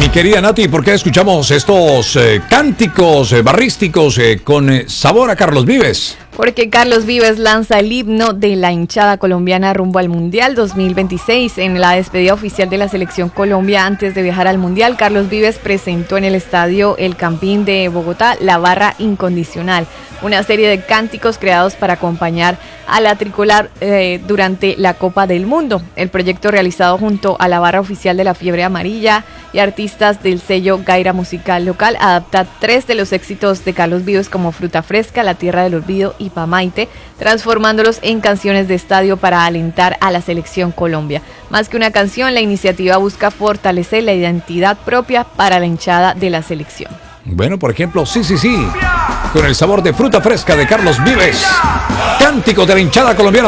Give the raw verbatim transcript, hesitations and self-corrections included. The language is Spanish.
Mi querida Nati, ¿por qué escuchamos estos eh, cánticos eh, barrísticos eh, con eh, sabor a Carlos Vives? Porque Carlos Vives lanza el himno de la hinchada colombiana rumbo al Mundial dos mil veintiséis. En la despedida oficial de la Selección Colombia antes de viajar al Mundial, Carlos Vives presentó en el estadio El Campín de Bogotá la barra incondicional, una serie de cánticos creados para acompañar a la tricolor eh, durante la Copa del Mundo. El proyecto, realizado junto a la barra oficial de la Fiebre Amarilla y artistas del sello Gaira Musical Local, adapta tres de los éxitos de Carlos Vives como Fruta Fresca, La Tierra del Olvido y Pamaite, transformándolos en canciones de estadio para alentar a la Selección Colombia. Más que una canción, la iniciativa busca fortalecer la identidad propia para la hinchada de la selección. Bueno, por ejemplo, sí, sí, sí, con el sabor de Fruta Fresca de Carlos Vives, cántico de la hinchada colombiana.